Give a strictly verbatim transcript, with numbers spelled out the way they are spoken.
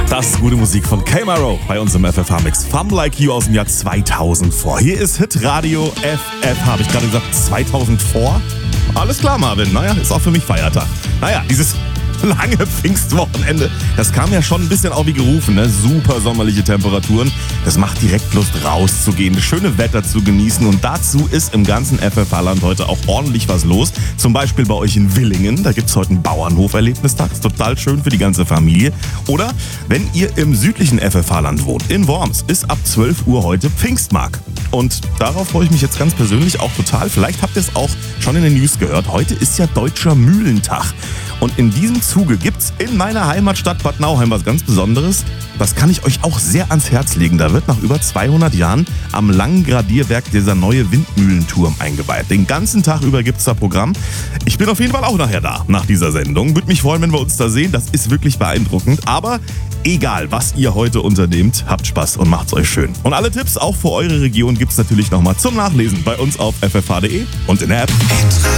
Das ist gute Musik von K-Maro bei uns im F F H-Mix. Fun Like You aus dem Jahr zweitausend vor. Hier ist Hitradio F F H. Habe ich gerade gesagt zweitausend vor? Alles klar, Marvin. Naja, ist auch für mich Feiertag. Naja, dieses lange Pfingstwochenende, das kam ja schon ein bisschen auch wie gerufen, ne? Super sommerliche Temperaturen. Das macht direkt Lust rauszugehen, das schöne Wetter zu genießen und dazu ist im ganzen F F H-Land heute auch ordentlich was los. Zum Beispiel bei euch in Willingen, da gibt es heute einen Bauernhof-Erlebnistag, ist total schön für die ganze Familie. Oder wenn ihr im südlichen F F H-Land wohnt, in Worms, ist ab zwölf Uhr heute Pfingstmarkt. Und darauf freue ich mich jetzt ganz persönlich auch total. Vielleicht habt ihr es auch schon in den News gehört. Heute ist ja Deutscher Mühlentag. Und in diesem Zuge gibt's in meiner Heimatstadt Bad Nauheim was ganz Besonderes. Das kann ich euch auch sehr ans Herz legen. Da wird nach über zweihundert Jahren am langen Gradierwerk dieser neue Windmühlenturm eingeweiht. Den ganzen Tag über gibt's da Programm. Ich bin auf jeden Fall auch nachher da, nach dieser Sendung. Würde mich freuen, wenn wir uns da sehen. Das ist wirklich beeindruckend. Aber egal, was ihr heute unternehmt, habt Spaß und macht's euch schön. Und alle Tipps auch für eure Region gibt's natürlich nochmal zum Nachlesen bei uns auf f f h punkt d e und in der App.